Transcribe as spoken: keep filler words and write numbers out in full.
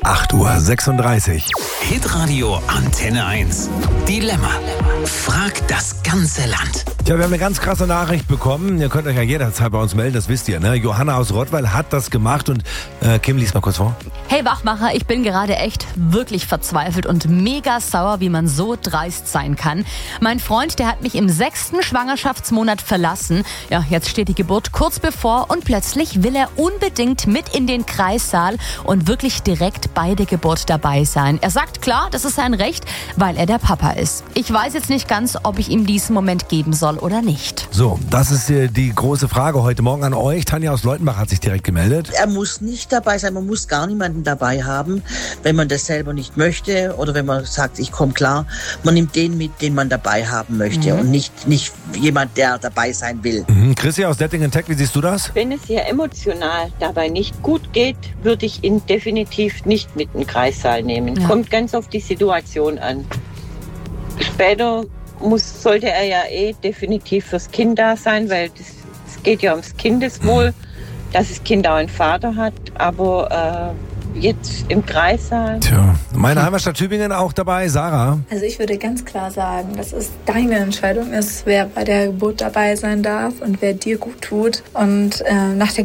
acht Uhr sechsunddreißig. Hitradio Antenne eins. Dilemma. Frag das ganze Land. Tja, wir haben eine ganz krasse Nachricht bekommen. Ihr könnt euch ja jederzeit bei uns melden, das wisst ihr, ne? Johanna aus Rottweil hat das gemacht und äh, Kim, lies mal kurz vor. Hey Wachmacher, ich bin gerade echt wirklich verzweifelt und mega sauer, wie man so dreist sein kann. Mein Freund, der hat mich im sechsten Schwangerschaftsmonat verlassen. Ja, jetzt steht die Geburt kurz bevor und plötzlich will er unbedingt mit in den Kreissaal und wirklich direkt bei der Geburt dabei sein. Er sagt klar, das ist sein Recht, weil er der Papa ist. Ich weiß jetzt nicht ganz, ob ich ihm diesen Moment geben soll oder nicht. So, das ist äh, die große Frage heute Morgen an euch. Tanja aus Leutenbach hat sich direkt gemeldet. Er muss nicht dabei sein, man muss gar niemanden dabei haben, wenn man das selber nicht möchte oder wenn man sagt, ich komme klar. Man nimmt den mit, den man dabei haben möchte mhm. und nicht, nicht jemand, der dabei sein will. Mhm. Chrissy aus Dettingen-Tech, wie siehst du das? Wenn es ihr emotional dabei nicht gut geht, würde ich ihn definitiv nicht mit in den Kreissaal nehmen. Ja. Kommt ganz auf die Situation an. Später muss, sollte er ja eh definitiv fürs Kind da sein, weil es geht ja ums Kindeswohl, mhm. dass das Kind auch einen Vater hat, aber äh, jetzt im Kreissaal. Tja, meine Heimatstadt Tübingen auch dabei, Sarah. Also ich würde ganz klar sagen, dass es deine Entscheidung ist, wer bei der Geburt dabei sein darf und wer dir gut tut. Und äh, nach der